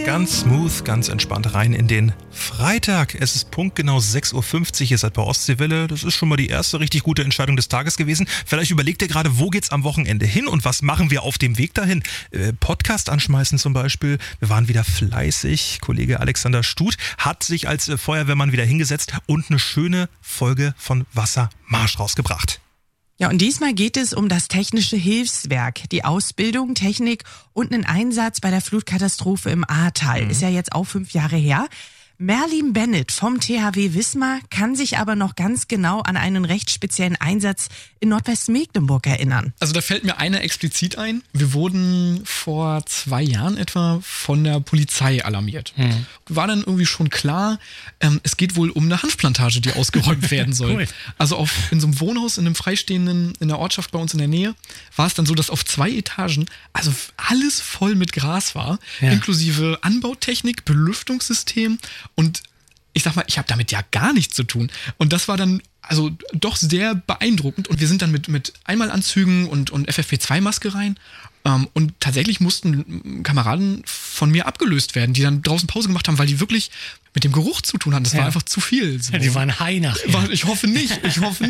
Ganz smooth, ganz entspannt rein in den Freitag. Es ist punktgenau 6.50 Uhr, ihr seid bei Ostseewelle. Das ist schon mal die erste richtig gute Entscheidung des Tages gewesen. Vielleicht überlegt ihr gerade, wo geht's am Wochenende hin und was machen wir auf dem Weg dahin? Podcast anschmeißen zum Beispiel. Wir waren wieder fleißig. Kollege Alexander Stut hat sich als Feuerwehrmann wieder hingesetzt und eine schöne Folge von Wassermarsch rausgebracht. Ja, und diesmal geht es um das Technische Hilfswerk, die Ausbildung, Technik und einen Einsatz bei der Flutkatastrophe im Ahrtal. Ist ja jetzt auch 5 Jahre her. Merlin Bennett vom THW Wismar kann sich aber noch ganz genau an einen recht speziellen Einsatz in Nordwestmecklenburg erinnern. Also da fällt mir einer explizit ein. Wir wurden vor 2 Jahren etwa von der Polizei alarmiert. War dann irgendwie schon klar, es geht wohl um eine Hanfplantage, die ausgeräumt werden soll. Cool. Also in so einem Wohnhaus, in einem freistehenden, in der Ortschaft bei uns in der Nähe, war es dann so, dass auf 2 Etagen also alles voll mit Gras war, inklusive Anbautechnik, Belüftungssystem. Und ich sag mal, ich habe damit ja gar nichts zu tun. Und das war dann also doch sehr beeindruckend. Und wir sind dann mit Einmalanzügen und FFP2-Maske rein. Und tatsächlich mussten Kameraden von mir abgelöst werden, die dann draußen Pause gemacht haben, weil die wirklich mit dem Geruch zu tun hatten. Das war einfach zu viel. So. Ja, die waren high nachher. Ich hoffe nicht.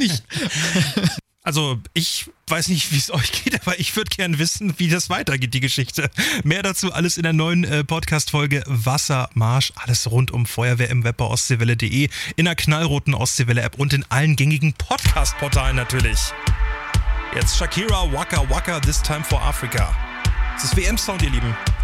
Also ich weiß nicht, wie es euch geht, aber ich würde gern wissen, wie das weitergeht, die Geschichte. Mehr dazu alles in der neuen Podcast-Folge Wassermarsch. Alles rund um Feuerwehr im Web bei ostseewelle.de, in der knallroten Ostseewelle-App und in allen gängigen Podcast-Portalen natürlich. Jetzt Shakira, Waka Waka, This Time for Africa. Das ist WM-Sound, ihr Lieben.